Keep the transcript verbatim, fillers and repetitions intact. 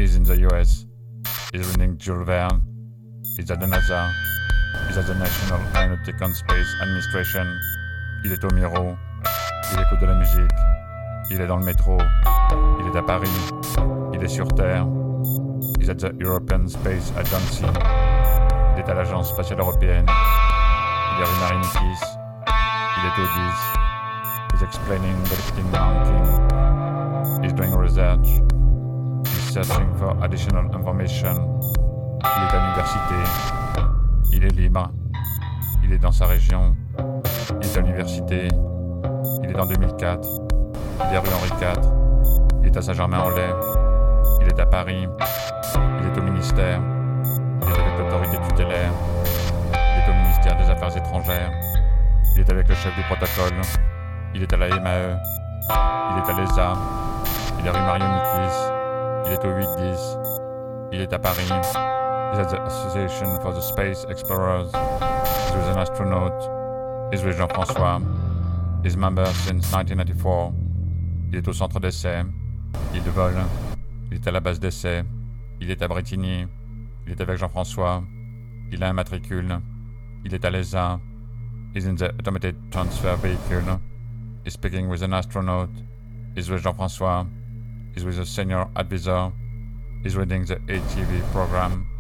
He's in the U S. He's reading Jules Verne. He's at the NASA. He's at the National Aeronautic and Space Administration. Il est au Miro. Il écoute de la musique. Il est dans le métro. Il est à Paris. Il est sur Terre. He's at the European Space Agency. Il est à l'Agence spatiale européenne. Il est rue Marie-Nicis. Il est au dix. He's explaining the lifting mounting. He's doing research. He's searching for additional information. Il est à l'université. Il est libre. Il est dans sa région. Il est à l'université. Il est dans deux mille quatre. Il est rue Henri quatre. Il est à Saint-Germain-en-Laye. Il est à Paris. Il est au ministère. Il est avec l'autorité tutélaire. Il est au ministère des Affaires étrangères. Il est avec le chef du protocole. Il est à la M A E. Il est à l'E S A. Il est rue Marie-Nicis. Il est au huit dix. Il est à Paris. He's at the Association for the Space Explorers. He's with an astronaut. He's with Jean-François. He's member since nineteen ninety-four. Il est au centre d'essai. Il vole. Il est à la base d'essai. Il est à Bretigny. Il est avec Jean-François. Il a un matricule. Il est à l'E S A. He's in the Automated Transfer Vehicle. He's speaking with an astronaut. He's with Jean-François. He's with a senior advisor. He's reading the A T V program.